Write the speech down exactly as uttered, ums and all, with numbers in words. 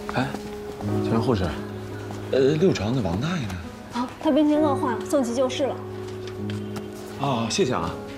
哎，这位护士，呃，六床的王大爷呢？ 啊，他病情恶化，送急救室了。 哦，谢谢啊。